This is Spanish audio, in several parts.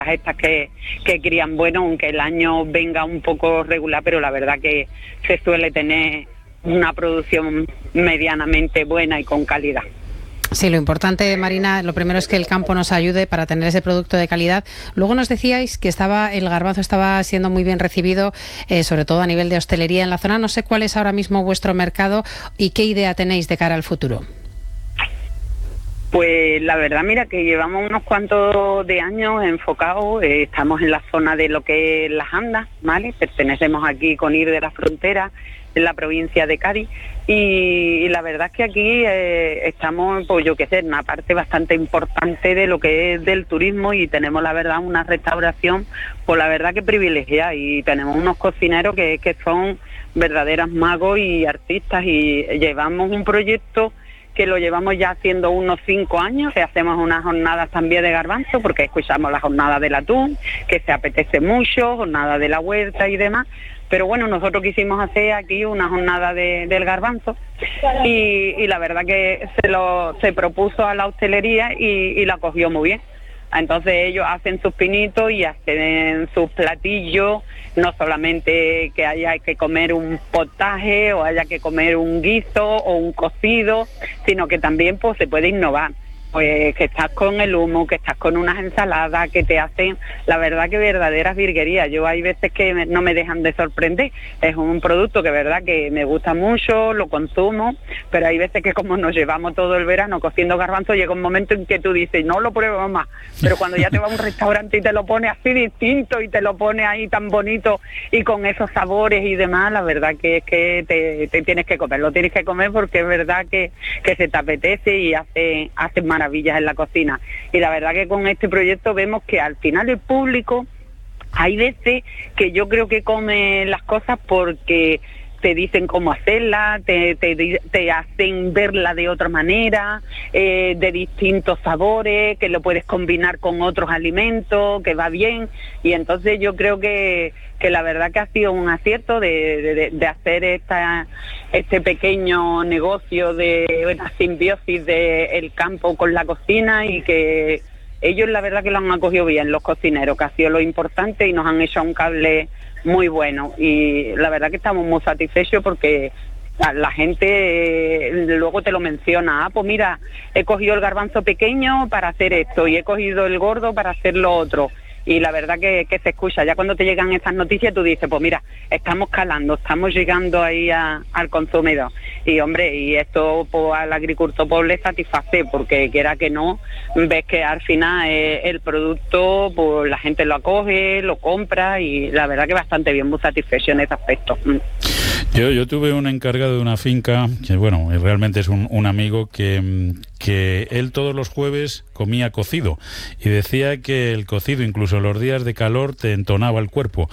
estas que crían, bueno, aunque el año venga un poco regular, pero la verdad que se suele tener una producción medianamente buena y con calidad. Sí, lo importante, Marina, lo primero es que el campo nos ayude para tener ese producto de calidad. Luego nos decíais que el garbanzo estaba siendo muy bien recibido, sobre todo a nivel de hostelería en la zona. No sé cuál es ahora mismo vuestro mercado y qué idea tenéis de cara al futuro. Pues la verdad, mira, que llevamos unos cuantos de años enfocados, estamos en la zona de lo que es Las Andas, ¿vale? Pertenecemos aquí con Ir de la Frontera, en la provincia de Cádiz, y la verdad es que aquí estamos, pues yo qué sé, en una parte bastante importante de lo que es del turismo, y tenemos la verdad una restauración, pues la verdad que privilegiada, y tenemos unos cocineros que son verdaderos magos y artistas, y llevamos un proyecto que lo llevamos ya haciendo unos 5 años, que hacemos unas jornadas también de garbanzo, porque escuchamos la jornada del atún, que se apetece mucho, jornada de la huerta y demás, pero bueno, nosotros quisimos hacer aquí una jornada del garbanzo, y la verdad que se propuso a la hostelería y la cogió muy bien. Entonces ellos hacen sus pinitos y hacen sus platillos, no solamente que haya que comer un potaje o haya que comer un guiso o un cocido, sino que también pues se puede innovar. Pues que estás con el humo, que estás con unas ensaladas que te hacen, la verdad que verdaderas virguerías. Yo hay veces que no me dejan de sorprender. Es un producto que verdad que me gusta mucho, lo consumo, pero hay veces que como nos llevamos todo el verano cociendo garbanzo, llega un momento en que tú dices, no lo pruebo más, pero cuando ya te vas a un restaurante y te lo pone así distinto y te lo pone ahí tan bonito y con esos sabores y demás, la verdad que es que te tienes que comer, lo tienes que comer porque es verdad que se te apetece y hace maravillas en la cocina. Y la verdad que con este proyecto vemos que al final el público, hay veces que yo creo que come las cosas porque te dicen cómo hacerla, te hacen verla de otra manera, de distintos sabores, que lo puedes combinar con otros alimentos, que va bien, y entonces yo creo que la verdad que ha sido un acierto de hacer este pequeño negocio de una simbiosis del campo con la cocina, y que ellos la verdad que lo han acogido bien, los cocineros, que ha sido lo importante, y nos han hecho un cable muy bueno, y la verdad que estamos muy satisfechos porque la gente luego te lo menciona, pues mira, he cogido el garbanzo pequeño para hacer esto y he cogido el gordo para hacer lo otro, y la verdad que se escucha. Ya cuando te llegan esas noticias tú dices, pues mira, estamos calando, estamos llegando ahí al consumidor, y hombre, y esto pues al agricultor pues le satisface, porque quiera que no, ves que al final el producto pues la gente lo acoge, lo compra, y la verdad que bastante bien, muy satisfecho en ese aspecto. Yo tuve un encargado de una finca, que bueno, realmente es un amigo que él todos los jueves comía cocido, y decía que el cocido, incluso los días de calor, te entonaba el cuerpo.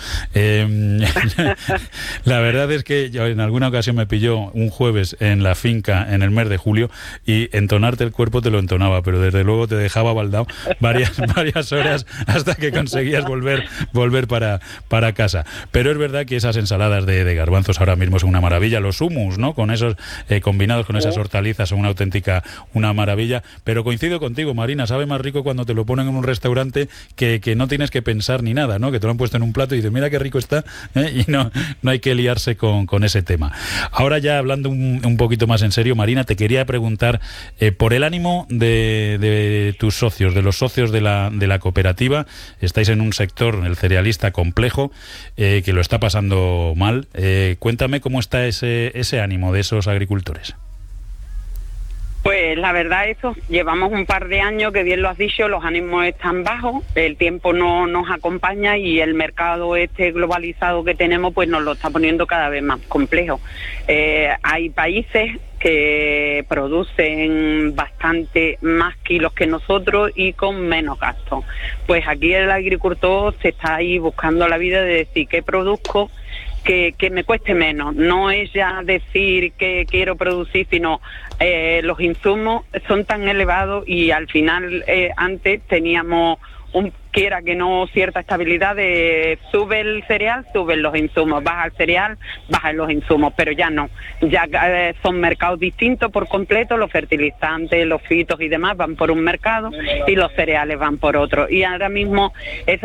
La verdad es que yo en alguna ocasión me pilló un jueves en la finca en el mes de julio, y entonarte el cuerpo te lo entonaba, pero desde luego te dejaba baldado varias horas hasta que conseguías volver para casa. Pero es verdad que esas ensaladas de garbanzos ahora mismo son una maravilla, los hummus, ¿no? Con esos combinados con esas hortalizas son una maravilla, pero coincido contigo, Marina, sabe más rico cuando te lo ponen en un restaurante que no tienes que pensar ni nada, ¿no? Que te lo han puesto en un plato y dices, mira qué rico está, y no hay que liarse con ese tema. Ahora ya hablando un poquito más en serio, Marina, te quería preguntar por el ánimo de tus socios, de los socios de la cooperativa. Estáis en un sector, el cerealista, complejo, que lo está pasando mal. Cuéntame cómo está ese ánimo de esos agricultores. Pues la verdad eso, llevamos un par de años que bien lo has dicho, los ánimos están bajos, el tiempo no nos acompaña, y el mercado globalizado que tenemos pues nos lo está poniendo cada vez más complejo. Hay países que producen bastante más kilos que nosotros y con menos gastos. Pues aquí el agricultor se está ahí buscando la vida de decir qué produzco que me cueste menos. No es ya decir que quiero producir, sino los insumos son tan elevados, y al final antes teníamos quiera que no cierta estabilidad de sube el cereal, suben los insumos, baja el cereal, bajan los insumos, pero ya no, ya son mercados distintos por completo, los fertilizantes, los fitos y demás van por un mercado y los cereales van por otro, y ahora mismo esa